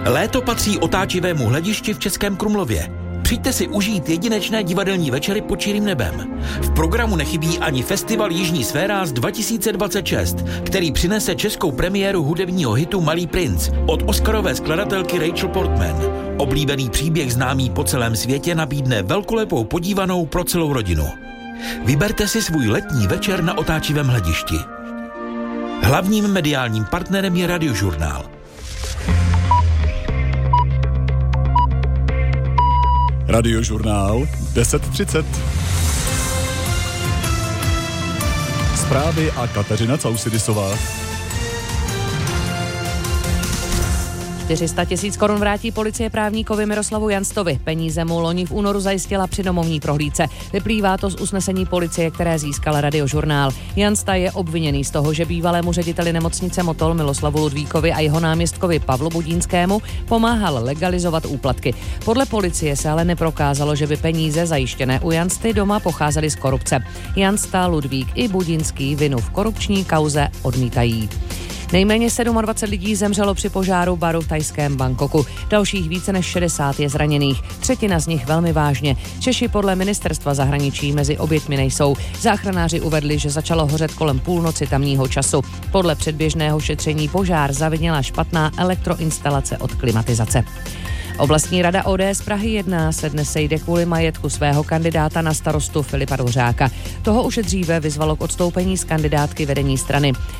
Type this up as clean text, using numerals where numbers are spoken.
Léto patří otáčivému hledišti v Českém Krumlově. Přijďte si užít jedinečné divadelní večery pod čirým nebem. V programu nechybí ani festival Jižní sféráz 2026, který přinese českou premiéru hudebního hitu Malý princ od oscarové skladatelky Rachel Portman. Oblíbený příběh známý po celém světě nabídne velkolepou podívanou pro celou rodinu. Vyberte si svůj letní večer na otáčivém hledišti. Hlavním mediálním partnerem je Radiožurnál. Radiožurnál 10:30. Zprávy a Kateřina Causidisová. 400 000 korun vrátí policie právníkovi Miroslavu Janstovi. Peníze mu loni v únoru zajistila při domovní prohlídce. Vyplývá to z usnesení policie, které získal Radiožurnál. Jansta je obviněný z toho, že bývalému řediteli nemocnice Motol Miloslavu Ludvíkovi a jeho náměstkovi Pavlu Budínskému pomáhal legalizovat úplatky. Podle policie se ale neprokázalo, že by peníze zajištěné u Jansty doma pocházely z korupce. Jansta, Ludvík i Budínský vinu v korupční kauze odmítají. Nejméně 27 lidí zemřelo při požáru baru v thajském Bangkoku. Dalších více než 60 je zraněných, třetina z nich velmi vážně. Češi podle ministerstva zahraničí mezi oběťmi nejsou. Záchranáři uvedli, že začalo hořet kolem půlnoci tamního času. Podle předběžného šetření požár zavinila špatná elektroinstalace od klimatizace. Oblastní rada ODS Prahy 1 se dnes sejde kvůli majetku svého kandidáta na starostu Filipa Dvořáka. Toho už dříve vyzvalo k odstoupení z kandidátky vedení strany.